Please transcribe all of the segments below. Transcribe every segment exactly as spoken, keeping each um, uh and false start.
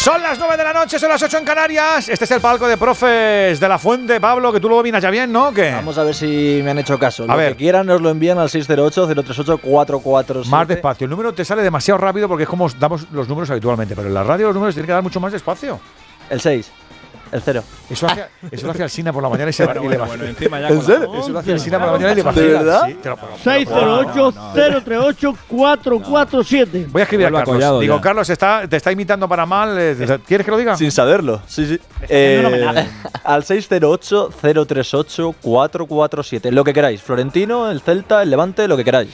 Son las nueve de la noche, son las ocho en Canarias. Este es el palco de profes de la Fuente, Pablo, que tú lo dominas ya bien, ¿no? ¿Qué? Vamos a ver si me han hecho caso. A lo ver. que quieran nos lo envían al seis cero ocho, cero tres ocho, cuatro cuatro siete. Más despacio. El número te sale demasiado rápido porque es como damos los números habitualmente, pero en la radio los números tienen que dar mucho más despacio. El seis. El cero. Eso, hace, eso lo hace Alsina por la mañana y se Bueno, y le bueno, vacila. bueno, encima ya ¿En con serio? la- Eso lo hace Alsina por la mañana y le ¿De vacila. verdad? Sí, te lo- pero- seis cero ocho, cero tres ocho, cuatro cuatro siete. Voy a escribir a Vuelve a Carlos. Collado Digo, ya. Carlos, está, te está imitando para mal. eh, ¿Quieres que lo diga? Sin saberlo. Sí, sí. haciendo un homenaje. al seis cero ocho, cero tres ocho, cuatro cuatro siete. Lo que queráis. Florentino, el Celta, el Levante, lo que queráis.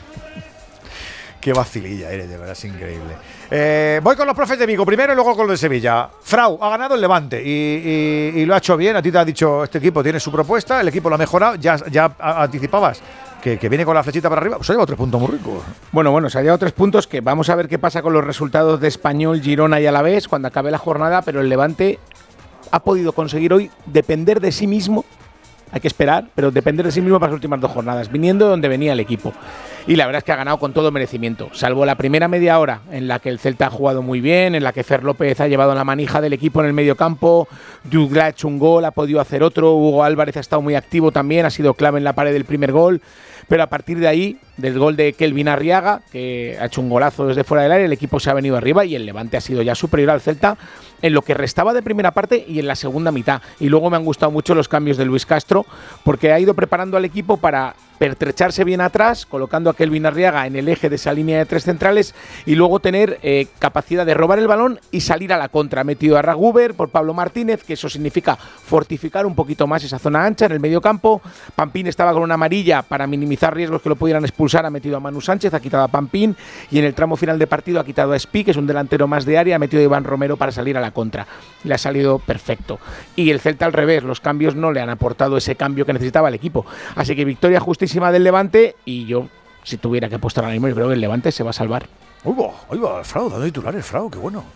Qué vacililla eres, de verdad, es increíble. Eh, voy con los profes de Vigo primero y luego con los de Sevilla. Frau ha ganado el Levante y, y- y lo ha hecho bien. A ti te ha dicho, este equipo tiene su propuesta, el equipo lo ha mejorado. Ya, ya a- anticipabas que, que viene con la flechita para arriba. Pues ha llevado tres puntos muy ricos. Bueno, bueno, se ha llevado tres puntos que vamos a ver qué pasa con los resultados de Español, Girona y Alavés cuando acabe la jornada, pero el Levante ha podido conseguir hoy depender de sí mismo. Hay que esperar, pero depender de sí mismo para las últimas dos jornadas, viniendo de donde venía el equipo. Y la verdad es que ha ganado con todo merecimiento, salvo la primera media hora en la que el Celta ha jugado muy bien, en la que Fer López ha llevado la manija del equipo en el medio campo, Jugla ha hecho un gol, ha podido hacer otro, Hugo Álvarez ha estado muy activo también, ha sido clave en la pared del primer gol, pero a partir de ahí, del gol de Kelvin Arriaga, que ha hecho un golazo desde fuera del área, el equipo se ha venido arriba y el Levante ha sido ya superior al Celta en lo que restaba de primera parte y en la segunda mitad. Y luego me han gustado mucho los cambios de Luis Castro, porque ha ido preparando al equipo para pertrecharse bien atrás, colocando a Kelvin Arriaga en el eje de esa línea de tres centrales y luego tener eh, capacidad de robar el balón y salir a la contra. Ha metido a Raguber por Pablo Martínez, que eso significa fortificar un poquito más esa zona ancha en el medio campo. Pampín estaba con una amarilla para minimizar riesgos que lo pudieran expulsar, ha metido a Manu Sánchez, ha quitado a Pampín y en el tramo final de partido ha quitado a Espi, que es un delantero más de área, ha metido a Iván Romero para salir a la contra. Le ha salido perfecto. Y el Celta al revés, los cambios no le han aportado ese cambio que necesitaba el equipo. Así que victoria justísima del Levante y yo, si tuviera que apostar ahora mismo, yo creo que el Levante se va a salvar. Uy, va, uy, va, Frau, dando titulares, Frau, qué bueno.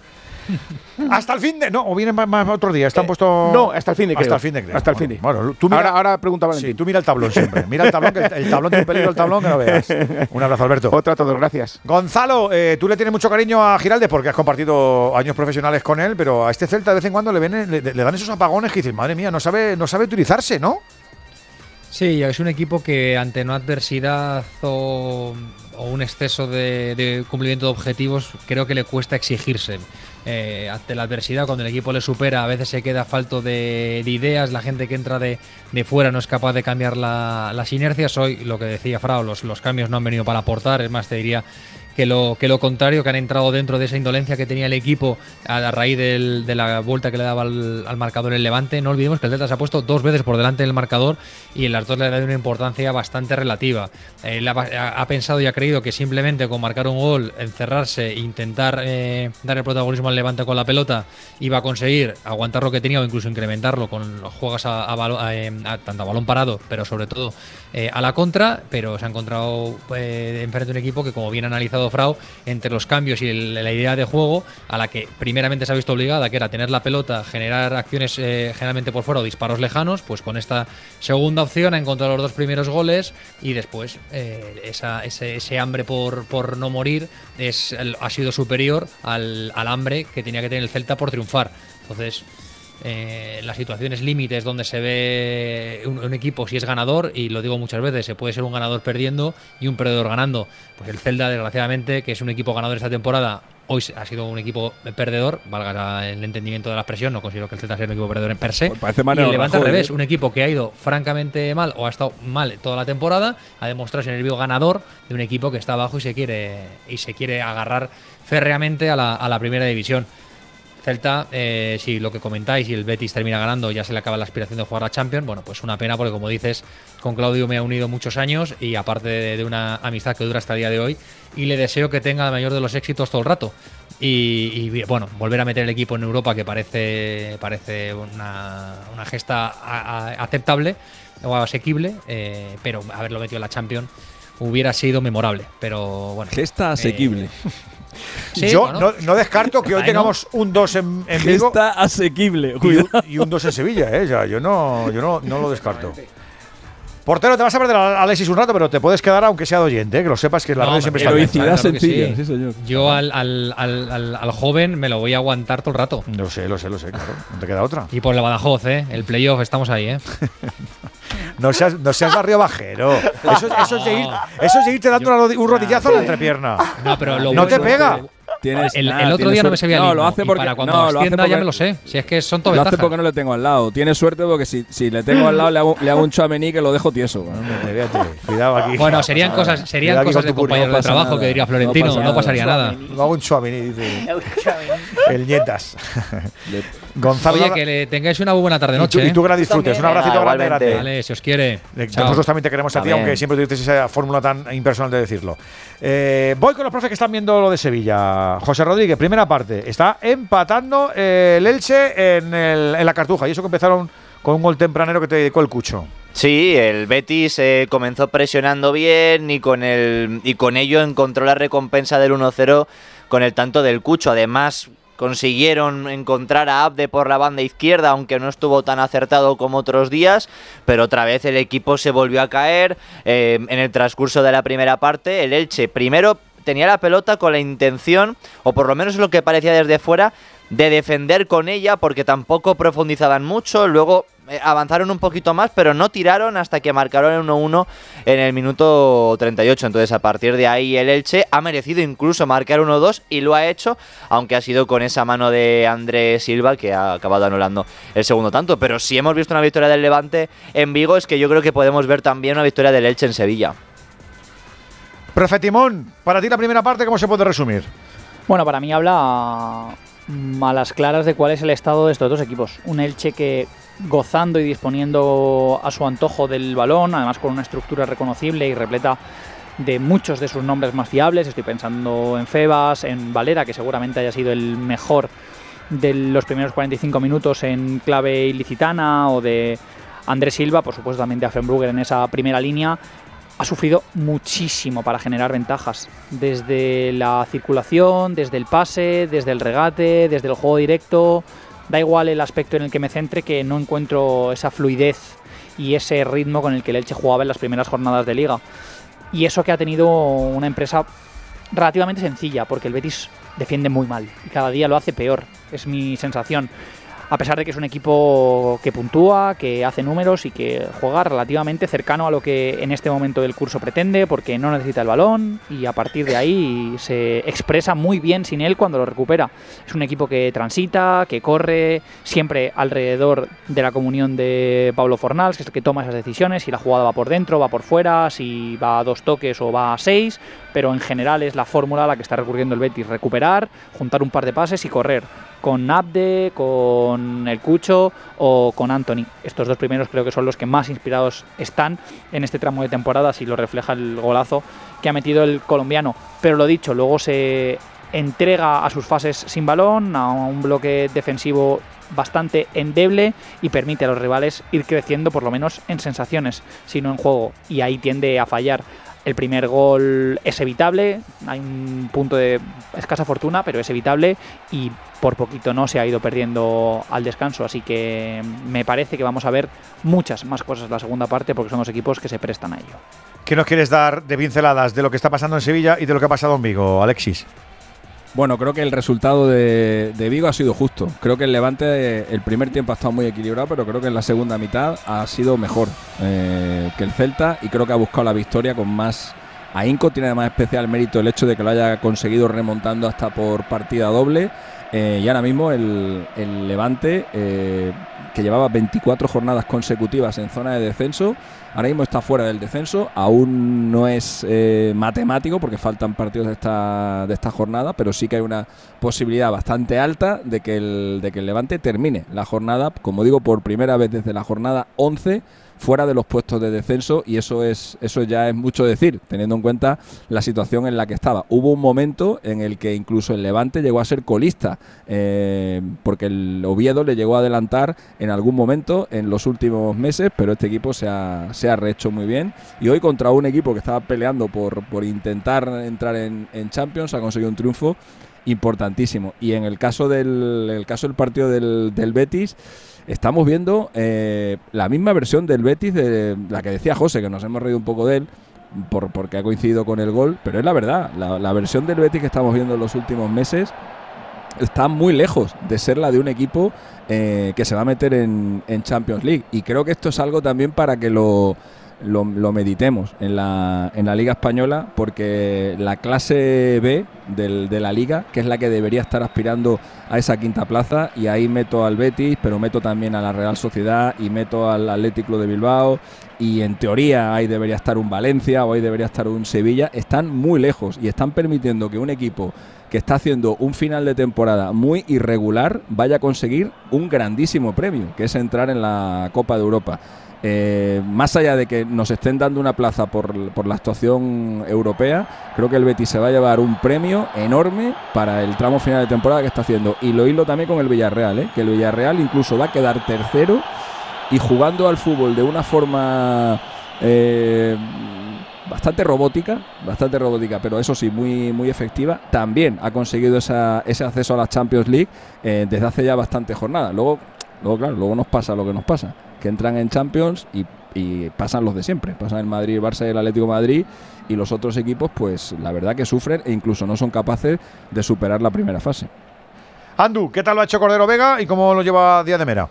Hasta el fin de. No, o vienen más, más otro día. Están Eh, puesto. no, hasta el fin de, creo. Hasta el fin de, creo. Hasta el Bueno, fin de. Bueno, tú mira. Ahora, ahora pregunta Valentín. Sí, tú mira el tablón siempre. Mira el tablón, que el, el tablón tiene un peligro, el tablón que no veas. Un abrazo, Alberto. Otro a todos, gracias. Gonzalo, eh, tú le tienes mucho cariño a Giraldez porque has compartido años profesionales con él, pero a este Celta de vez en cuando le, ven, le, le dan esos apagones que dices, madre mía, no sabe, no sabe utilizarse, ¿no? Sí, es un equipo que ante una adversidad o, o un exceso de, de cumplimiento de objetivos, creo que le cuesta exigirse. Eh, ante la adversidad, cuando el equipo le supera, a veces se queda falto de, de ideas, la gente que entra de, de fuera no es capaz de cambiar la, las inercias. Hoy, lo que decía Frau, los, los cambios no han venido para aportar, es más, te diría que lo, que lo contrario, que han entrado dentro de esa indolencia que tenía el equipo a, a raíz del, de la vuelta que le daba al, al marcador el Levante. No olvidemos que el Celta se ha puesto dos veces por delante del marcador y en las dos le ha dado una importancia bastante relativa. Él ha, ha pensado y ha creído que simplemente con marcar un gol, encerrarse e intentar eh, dar el protagonismo al Levante con la pelota iba a conseguir aguantar lo que tenía o incluso incrementarlo con los juegos a, a, balo, a, a tanto a balón parado, pero sobre todo eh, a la contra, pero se ha encontrado eh, enfrente de un equipo que, como bien ha analizado Frau, entre los cambios y el, la idea de juego a la que primeramente se ha visto obligada, que era tener la pelota, generar acciones eh, generalmente por fuera o disparos lejanos, pues con esta segunda opción ha encontrado los dos primeros goles y después eh, esa, ese, ese hambre por, por no morir es, ha sido superior al, al hambre que tenía que tener el Celta por triunfar. Entonces, Eh, las situaciones límites donde se ve un, un equipo, si es ganador, y lo digo muchas veces, se puede ser un ganador perdiendo y un perdedor ganando. Pues el Celta, desgraciadamente, que es un equipo ganador esta temporada, hoy ha sido un equipo perdedor, valga el entendimiento de la expresión, no considero que el Celta sea un equipo perdedor en per se. Pues parece y el Levante al Rajoy, revés, ¿eh? un equipo que ha ido francamente mal o ha estado mal toda la temporada, ha demostrado ser el vivo ganador de un equipo que está abajo y se quiere, y se quiere agarrar férreamente a la, a la primera división. Celta, eh, si lo que comentáis y el Betis termina ganando, ya se le acaba la aspiración de jugar a Champions. Bueno, pues una pena porque, como dices, con Claudio me ha unido muchos años y aparte de, de una amistad que dura hasta el día de hoy, y le deseo que tenga el mayor de los éxitos todo el rato. Y, y bueno, volver a meter el equipo en Europa, que parece, parece una, una gesta a, a, aceptable o asequible, eh, pero haberlo metido en la Champions hubiera sido memorable. Pero bueno, Gesta asequible. Eh, Sí, Yo bueno, no, no descarto que hoy Bueno. tengamos un dos en, en Vigo Gesta asequible. y un, Cuidado. y un dos en Sevilla, ¿eh? Ya, yo no, yo no, no lo descarto. Portero, te vas a perder a Alexis un rato, pero te puedes quedar aunque sea de oyente, ¿eh? Que lo sepas que la No, radio siempre está heroicidad bien. Heroicidad claro que sencilla, sí. sí, señor. Yo al, al, al, al, al joven me lo voy a aguantar todo el rato. Lo sé, lo sé, lo sé, claro. No te queda otra. Y por el Badajoz, ¿eh? El playoff, estamos ahí, ¿eh? No seas, no seas barrio bajero. Eso, eso, es de ir, eso es de irte dando una rodi- un rodillazo en la entrepierna. No, pero lo No te bueno- pega. Tienes, El, nada, el otro tienes día no me suerte. sabía el No, himno, lo hace y porque para cuando no, lo hace ascienda porque, ya me lo sé. Si es que son todo Lo hace ventajas. porque no le tengo al lado. Tiene suerte porque si, si le tengo al lado le hago, le hago un Chouameni que lo dejo tieso. Fíjate, fíjate. Cuidado aquí. Bueno, serían cosas, serían Cuidado aquí cosas con de tu curro, compañeros no de pasa trabajo nada, que diría no Florentino, pasa no, nada. pasaría nada. Me hago un Chouameni, dice el Nietas. Gonzalo, Oye, que le tengáis una muy buena tarde y tú, noche. y tú que la disfrutes. Un también. abracito Ah, grande, igualmente. grande. Vale, si os quiere. De- Chao. Nosotros también te queremos a ti, También. aunque siempre utilices esa fórmula tan impersonal de decirlo. Eh, voy con los profes que están viendo lo de Sevilla. José Rodríguez, primera parte. Está empatando eh, el Elche en, el- en la Cartuja. Y eso que empezaron con un gol tempranero que te dedicó el Cucho. Sí, el Betis eh, comenzó presionando bien y con, el, y con ello encontró la recompensa del uno cero con el tanto del Cucho. Además, consiguieron encontrar a Abde por la banda izquierda, aunque no estuvo tan acertado como otros días, pero otra vez el equipo se volvió a caer eh, en el transcurso de la primera parte. El Elche primero tenía la pelota con la intención, o por lo menos es lo que parecía desde fuera, de defender con ella, porque tampoco profundizaban mucho. Luego eh, avanzaron un poquito más, pero no tiraron hasta que marcaron el uno uno en el minuto treinta y ocho. Entonces, a partir de ahí, el Elche ha merecido incluso marcar uno dos y lo ha hecho, aunque ha sido con esa mano de Andrés Silva que ha acabado anulando el segundo tanto. Pero si hemos visto una victoria del Levante en Vigo, es que yo creo que podemos ver también una victoria del Elche en Sevilla. Profe Timón, para ti la primera parte, ¿cómo se puede resumir? Bueno, para mí habla mm, a las claras de cuál es el estado de estos dos equipos. Un Elche que, gozando y disponiendo a su antojo del balón, además con una estructura reconocible y repleta de muchos de sus nombres más fiables. Estoy pensando en Febas, en Valera, que seguramente haya sido el mejor de los primeros cuarenta y cinco minutos en clave ilicitana, o de Andrés Silva, por supuesto también de Affenbrugger en esa primera línea. Ha sufrido muchísimo para generar ventajas, desde la circulación, desde el pase, desde el regate, desde el juego directo. Da igual el aspecto en el que me centre, que no encuentro esa fluidez y ese ritmo con el que el Elche jugaba en las primeras jornadas de Liga. Y eso que ha tenido una empresa relativamente sencilla, porque el Betis defiende muy mal y cada día lo hace peor, es mi sensación. A pesar de que es un equipo que puntúa, que hace números y que juega relativamente cercano a lo que en este momento del curso pretende, porque no necesita el balón y a partir de ahí se expresa muy bien sin él cuando lo recupera. Es un equipo que transita, que corre, siempre alrededor de la comunión de Pablo Fornals, que es el que toma esas decisiones, si la jugada va por dentro, va por fuera, si va a dos toques o va a seis, pero en general es la fórmula a la que está recurriendo el Betis: recuperar, juntar un par de pases y correr. Con Abde, con el Cucho o con Anthony. Estos dos primeros creo que son los que más inspirados están en este tramo de temporada, si lo refleja el golazo que ha metido el colombiano. Pero lo dicho, luego se entrega a sus fases sin balón, a un bloque defensivo bastante endeble y permite a los rivales ir creciendo, por lo menos en sensaciones, sino en juego, y ahí tiende a fallar. El primer gol es evitable, hay un punto de escasa fortuna, pero es evitable y por poquito no se ha ido perdiendo al descanso, así que me parece que vamos a ver muchas más cosas en la segunda parte, porque son los equipos que se prestan a ello. ¿Qué nos quieres dar de pinceladas de lo que está pasando en Sevilla y de lo que ha pasado en Vigo, Alexis? Bueno, creo que el resultado de, de Vigo ha sido justo. Creo que el Levante, el primer tiempo ha estado muy equilibrado, pero creo que en la segunda mitad ha sido mejor eh, que el Celta, y creo que ha buscado la victoria con más ahínco. Tiene además especial mérito el hecho de que lo haya conseguido remontando hasta por partida doble. Eh, y ahora mismo el, el Levante, eh, que llevaba veinticuatro jornadas consecutivas en zona de descenso, ahora mismo está fuera del descenso. Aún no es eh, matemático porque faltan partidos de esta, de esta jornada, pero sí que hay una posibilidad bastante alta de que, el, de que el Levante termine la jornada, como digo, por primera vez desde la jornada once, fuera de los puestos de descenso, y eso es eso ya es mucho decir, teniendo en cuenta la situación en la que estaba. Hubo un momento en el que incluso el Levante llegó a ser colista, eh, porque el Oviedo le llegó a adelantar en algún momento en los últimos meses, pero este equipo se ha, se ha rehecho muy bien, y hoy contra un equipo que estaba peleando por, por intentar entrar en, en Champions ha conseguido un triunfo importantísimo. Y en el caso del, el caso del partido del, del Betis, estamos viendo eh, la misma versión del Betis de la que decía José, que nos hemos reído un poco de él, por, porque ha coincidido con el gol, pero es la verdad, la, la versión del Betis que estamos viendo en los últimos meses está muy lejos de ser la de un equipo eh, que se va a meter en, en Champions League, y creo que esto es algo también para que lo, lo, lo meditemos en la, en la Liga Española, porque la clase B del, de la Liga, que es la que debería estar aspirando a esa quinta plaza, y ahí meto al Betis, pero meto también a la Real Sociedad y meto al Athletic Club de Bilbao, y en teoría ahí debería estar un Valencia o ahí debería estar un Sevilla. Están muy lejos y están permitiendo que un equipo que está haciendo un final de temporada muy irregular vaya a conseguir un grandísimo premio, que es entrar en la Copa de Europa. Eh, más allá de que nos estén dando una plaza por, por la actuación europea, creo que el Betis se va a llevar un premio enorme para el tramo final de temporada que está haciendo. Y lo hilo también con el Villarreal, ¿eh? que el Villarreal incluso va a quedar tercero y jugando al fútbol de una forma eh, bastante robótica, bastante robótica, pero eso sí, muy, muy efectiva. También ha conseguido esa, ese acceso a la Champions League eh, desde hace ya bastantes jornadas. Luego, luego, claro, luego nos pasa lo que nos pasa, que entran en Champions y, y pasan los de siempre. Pasan el Madrid, el Barça y el Atlético de Madrid, y los otros equipos, pues la verdad que sufren e incluso no son capaces de superar la primera fase. Andu, ¿qué tal lo ha hecho Cordero Vega y cómo lo lleva Díaz de Mera?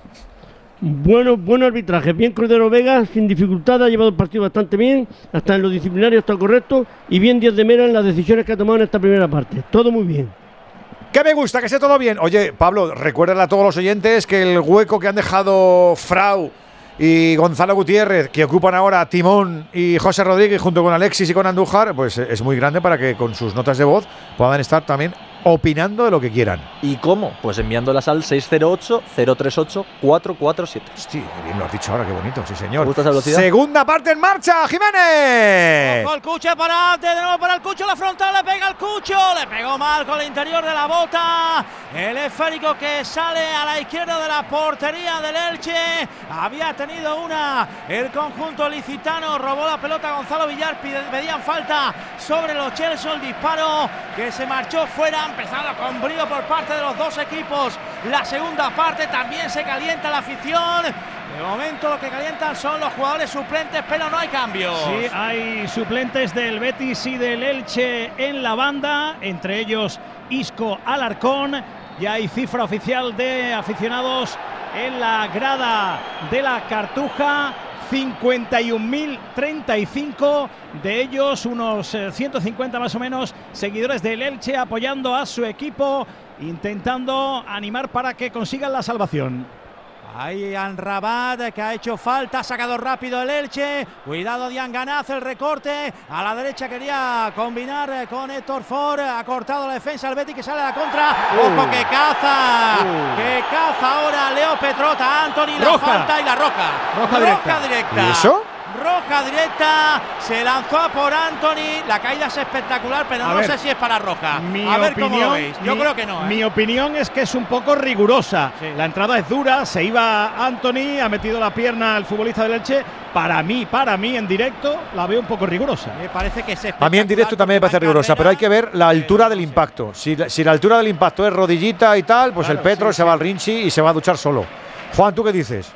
Bueno, buen arbitraje, bien Cordero Vega, sin dificultad, ha llevado el partido bastante bien, hasta en lo disciplinario está correcto, y bien Díaz de Mera en las decisiones que ha tomado en esta primera parte, todo muy bien. Que me gusta, que esté todo bien. Oye, Pablo, recuérdale a todos los oyentes que el hueco que han dejado Frau y Gonzalo Gutiérrez, que ocupan ahora Timón y José Rodríguez junto con Alexis y con Andújar, pues es muy grande para que con sus notas de voz puedan estar también opinando de lo que quieran. ¿Y cómo? Pues enviándolas al seis cero ocho, cero tres ocho, cuatro cuatro siete. Hostia, qué bien lo has dicho ahora, qué bonito, sí señor. ¿Te gusta esa velocidad? Segunda parte en marcha, Jiménez. Ojo, el Cucho para adelante, de nuevo para el Cucho, la frontal, le pega el Cucho, le pegó mal con el interior de la bota. El esférico que sale a la izquierda de la portería del Elche. Había tenido una, el conjunto licitano, robó la pelota Gonzalo Villar, pedían falta sobre los Chelsea, el disparo que se marchó fuera. Empezado con brío por parte de los dos equipos. La segunda parte también se calienta la afición. De momento lo que calientan son los jugadores suplentes, pero no hay cambios. Sí, hay suplentes del Betis y del Elche en la banda, entre ellos Isco Alarcón. Ya hay cifra oficial de aficionados en la grada de la Cartuja. cincuenta y un mil treinta y cinco, de ellos unos eh, ciento cincuenta más o menos seguidores del Elche apoyando a su equipo, intentando animar para que consigan la salvación. Ahí Anrabat, que ha hecho falta, ha sacado rápido el Elche. Cuidado Dianganaz, el recorte. A la derecha quería combinar con Héctor Ford. Ha cortado la defensa el Betis, que sale a la contra. Uh. ¡Ojo que caza! Uh. Que caza ahora Leo Petrota. Anthony, la roja. falta y la roja. Roja directa. directa. ¿Y eso? Roja directa, se lanzó a por Anthony. La caída es espectacular, pero a no ver, sé si es para roja. Mi a ver opinión, cómo lo veis. Yo mi, creo que no. ¿eh? Mi opinión es que es un poco rigurosa. Sí. La entrada es dura, se iba Anthony, ha metido la pierna al futbolista del Elche. Para mí, para mí en directo, la veo un poco rigurosa. Me parece que es a mí en directo también me parece rigurosa, pero hay que ver la altura del impacto. Si, si la altura del impacto es rodillita y tal, pues claro, el Petro sí, se sí. va al Rinchi y se va a duchar solo. Juan, ¿tú qué dices?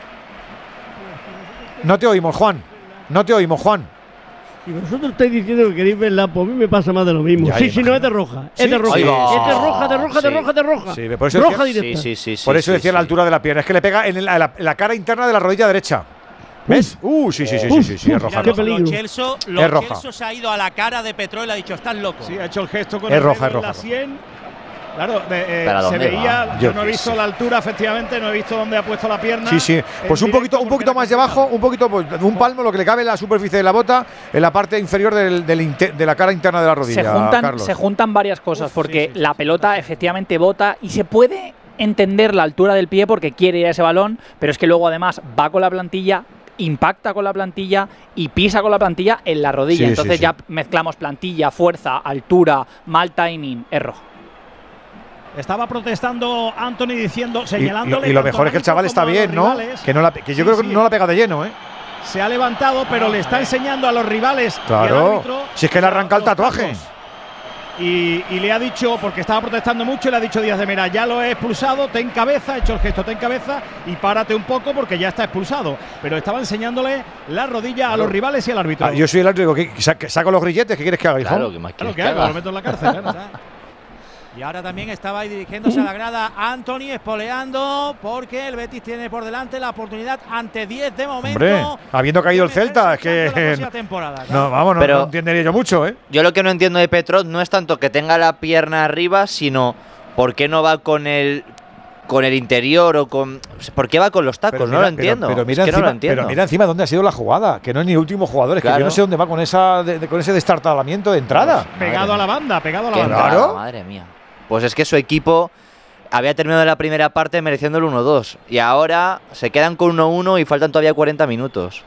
No te oímos, Juan. No te oímos, Juan. Si vosotros estáis diciendo que queréis verla, pues a mí me pasa más de lo mismo. Ya, sí, sí, no es de roja. ¿Sí? Es de roja. Sí. Es de roja, de roja, Sí. de roja, de roja. Sí, por eso roja decía, directa. Sí, sí, sí, por eso sí, decía sí, la sí. altura de la pierna. Es que le pega en la, en la, en la cara interna de la rodilla derecha. ¿Ves? Uh, sí, sí, sí, sí, sí, sí, es roja. Qué roja. peligro. Los Chelsea, Es los roja. Chelsea se ha ido a la cara de Petro y le ha dicho, estás loco. Sí, ha hecho el gesto con Es el roja, dedo es en la roja. sien. Claro, de, eh, ¿Pero a se dónde veía, va? yo, Yo no he qué visto sé. la altura, efectivamente, no he visto dónde ha puesto la pierna. Sí, sí. Pues En un poquito, directo, un poquito porque más de no abajo, un poquito, pues, un palmo, lo que le cabe en la superficie de la bota, en la parte inferior del, del inter, de la cara interna de la rodilla. Se juntan, Carlos. se juntan varias cosas, Uf, porque sí, sí, la sí, pelota sí. efectivamente bota y se puede entender la altura del pie porque quiere ir a ese balón, pero es que luego además va con la plantilla, impacta con la plantilla y pisa con la plantilla en la rodilla. Sí, Entonces sí, sí. ya mezclamos plantilla, fuerza, altura, mal timing, es rojo. Estaba protestando Anthony diciendo, Y, señalándole. y- y lo tanto mejor al es que el árbitro chaval como está a los bien, ¿no? rivales. Que, no la, que yo Sí, creo que sí. no la pega de lleno, ¿eh? Se ha levantado, pero le está enseñando a los rivales. y al Claro. árbitro Si es que le arranca el tatuaje. los y, y le ha dicho, porque estaba protestando mucho, le ha dicho Díaz de Mera, ya lo he expulsado, ten cabeza, ha hecho el gesto, ten cabeza y párate un poco porque ya está expulsado. Pero estaba enseñándole la rodilla a los rivales y al árbitro. Ah, yo soy el árbitro, que, que saco, saco los grilletes, ¿qué quieres que haga, hijo? Claro, que más Claro quieres que que haga, haga. lo meto en la cárcel. Claro. Y ahora también estaba ahí dirigiéndose a la grada Anthony, espoleando, porque el Betis tiene por delante la oportunidad ante diez de momento. Hombre, habiendo caído el de meterse Celta, en es que la próxima temporada, claro. no, vamos, no, Pero- no entendería yo mucho, ¿eh? Yo lo que no entiendo de Petrov no es tanto que tenga la pierna arriba, sino por qué no va con el con el interior o con por qué va con los tacos. Pero no mira- lo entiendo. Pero, pero mira es que encima, no lo entiendo. pero mira encima dónde ha sido la jugada, que no es ni último jugador, es que Claro. yo no sé dónde va con esa de- de- con ese destartalamiento de entrada. Pegado a la banda, pegado a la Qué banda. Claro. entrada, madre mía. Pues es que su equipo había terminado la primera parte mereciendo el uno dos y ahora se quedan con uno uno y faltan todavía cuarenta minutos.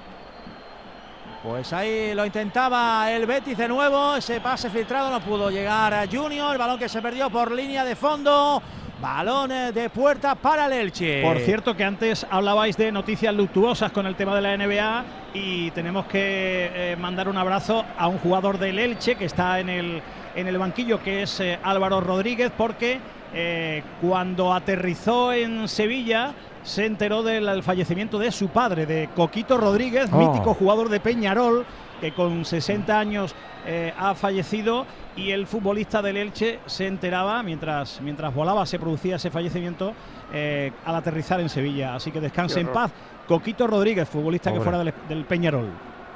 Pues ahí lo intentaba el Betis de nuevo, ese pase filtrado no pudo llegar a Junior, el balón que se perdió por línea de fondo, balón eh, de puerta para el Elche. Por cierto, que antes hablabais de noticias luctuosas con el tema de la N B A y tenemos que eh, mandar un abrazo a un jugador del Elche que está en el, en el banquillo, que es eh, Álvaro Rodríguez, porque eh, cuando aterrizó en Sevilla se enteró del el fallecimiento de su padre, de Coquito Rodríguez, Oh. mítico jugador de Peñarol, que con sesenta años eh, ha fallecido, y el futbolista del Elche se enteraba mientras, mientras volaba, se producía ese fallecimiento eh, al aterrizar en Sevilla. Así que descanse en paz Coquito Rodríguez, futbolista Pobre. que fuera del, del Peñarol.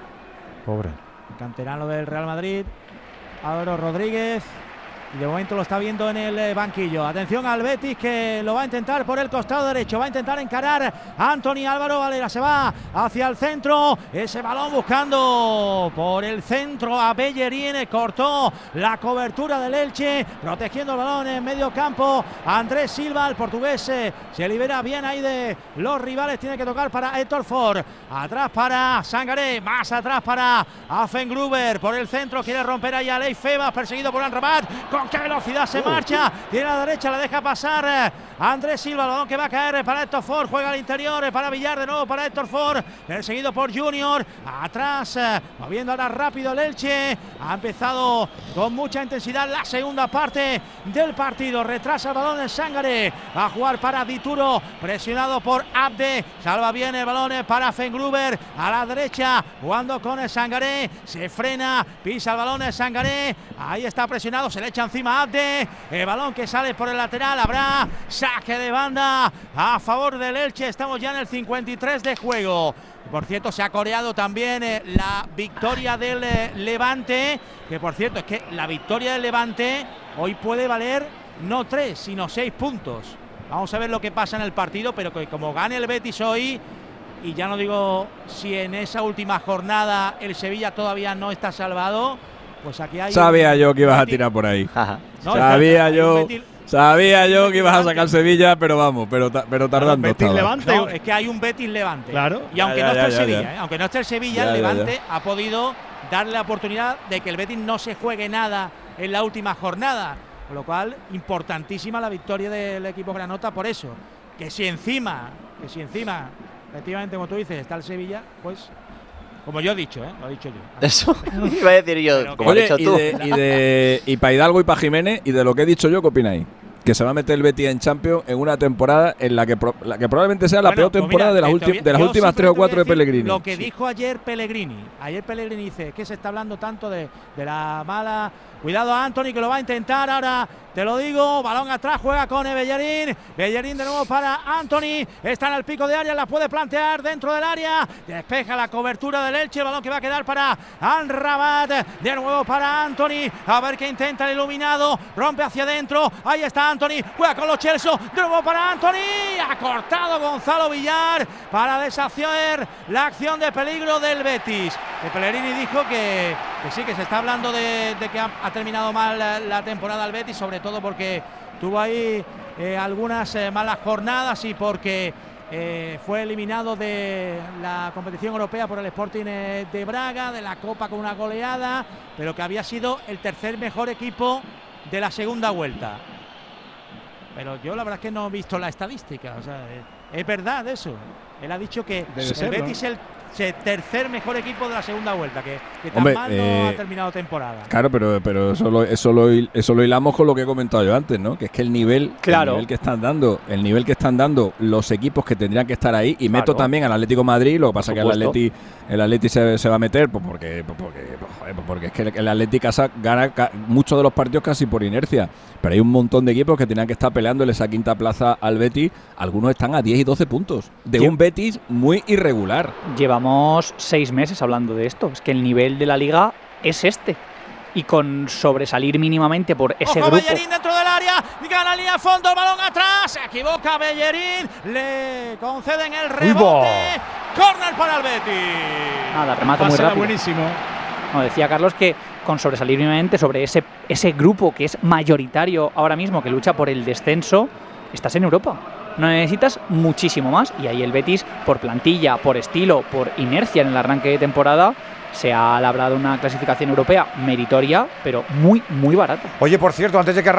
Pobre. Canterano del Real Madrid, Álvaro Rodríguez. Y de momento lo está viendo en el eh, banquillo. Atención al Betis, que lo va a intentar por el costado derecho. Va a intentar encarar a Anthony Álvaro Valera. Se va hacia el centro. Ese balón buscando por el centro a Bellerín. Cortó la cobertura del Elche. Protegiendo el balón en medio campo. Andrés Silva, el portugués, eh, se libera bien ahí de los rivales. Tiene que tocar para Héctor Ford. Atrás para Sangaré. Más atrás para Affengruber. Por el centro quiere romper ahí a Ley Febas. Perseguido por Anrabat. Con qué velocidad se marcha. Tiene a la derecha, la deja pasar eh, Andrés Silva. El balón que va a caer para Héctor Ford. Juega al interior eh, para Villar. De nuevo para Héctor Ford. Perseguido por Junior. Atrás, eh, moviendo ahora rápido el Elche. Ha empezado con mucha intensidad la segunda parte del partido. Retrasa el balón en Sangaré. Va a jugar para Dituro. Presionado por Abde. Salva bien el balón eh, para Fengruber. A la derecha, jugando con el Sangaré. Se frena. Pisa el balón en Sangaré. Ahí está presionado. Se le echa encima a Abde. El balón que sale por el lateral. Habrá saque de banda a favor del Elche. Estamos ya en el cincuenta y tres de juego. Por cierto, se ha coreado también eh, la victoria del eh, Levante. Que por cierto, es que la victoria del Levante hoy puede valer no tres, sino seis puntos. Vamos a ver lo que pasa en el partido, pero que como gane el Betis hoy, y ya no digo si en esa última jornada el Sevilla todavía no está salvado, pues aquí hay... Sabía un yo que ibas a Betis- tirar por ahí. No, Sabía hay un yo. Betis- Sabía yo que ibas a Levante. sacar Sevilla, pero vamos, pero, ta- pero tardando. Betis estaba. Levante. No, es que hay un Betis Levante. Claro. Y aunque Ya, no ya, esté el ya, Sevilla, ya. ¿eh? aunque no esté el Sevilla, Ya, el ya, Levante ya. ha podido darle la oportunidad de que el Betis no se juegue nada en la última jornada. Con lo cual, importantísima la victoria del equipo granota por eso. Que si encima, que si encima, efectivamente, como tú dices, está el Sevilla, pues, como yo he dicho, ¿eh? Lo he dicho yo. Eso iba a decir yo, Pero como Oye, has dicho y, tú. de, y, de, y para Hidalgo y para Jiménez, y de lo que he dicho yo, ¿qué opináis? Que se va a meter el Betis en Champions en una temporada en la que, pro- la que probablemente sea la Bueno, peor pues temporada mira, de las, te ulti- voy a- de las yo últimas simplemente tres o te voy a cuatro de decir Pellegrini. Lo que Sí. dijo ayer Pellegrini. Ayer Pellegrini dice que se está hablando tanto de, de la mala. Cuidado a Anthony, que lo va a intentar ahora. Te lo digo, balón atrás, juega con Bellerín. Bellerín de nuevo para Anthony. Está en el pico de área, la puede plantear dentro del área. Despeja la cobertura del Elche. El balón que va a quedar para Anrabat. De nuevo para Anthony. A ver qué intenta el iluminado. Rompe hacia adentro. Ahí está Anthony. Juega con los Chelsea. De nuevo para Anthony. Ha cortado Gonzalo Villar para deshacer la acción de peligro del Betis. Que Pellegrini dijo que, que sí, que se está hablando de, de que ha, ha terminado mal la, la temporada el Betis, sobre todo porque tuvo ahí eh, algunas eh, malas jornadas y porque eh, fue eliminado de la competición europea por el Sporting eh, de Braga, de la Copa con una goleada, pero que había sido el tercer mejor equipo de la segunda vuelta. Pero yo la verdad es que no he visto la estadística, o sea, eh, es verdad eso. Él ha dicho que Debe el serlo. Betis es el tercer mejor equipo de la segunda vuelta, que, que tan Hombre, mal no eh, ha terminado temporada. Claro, pero, pero eso, lo, eso, lo, eso lo hilamos con lo que he comentado yo antes, ¿no? Que es que el nivel, Claro. el nivel que están dando, el nivel que están dando los equipos que tendrían que estar ahí, y Claro. meto también al Atlético de Madrid, lo que pasa Por que el supuesto. Atleti, el Atleti se, se va a meter, pues porque, pues porque, pues joder, pues porque es que el, el Atleti casa, gana ca, muchos de los partidos casi por inercia, pero hay un montón de equipos que tenían que estar peleándole esa quinta plaza al Betis, algunos están a diez y doce puntos, de Sí. un Betis muy irregular. Llevamos seis meses hablando de esto. Es que el nivel de la liga es este. Y con sobresalir mínimamente por ese Ojo, grupo. Bellerín dentro del área, gana línea a fondo, el balón atrás, se equivoca Bellerín, le conceden el rebote, córner para el Betis. Nada, remate muy Pásala rápido. buenísimo. No, decía Carlos que con sobresalir mínimamente sobre ese, ese grupo que es mayoritario ahora mismo, que lucha por el descenso, estás en Europa. No necesitas muchísimo más. Y ahí el Betis, por plantilla, por estilo, por inercia en el arranque de temporada, se ha labrado una clasificación europea meritoria, pero muy, muy barata. Oye, por cierto, antes de que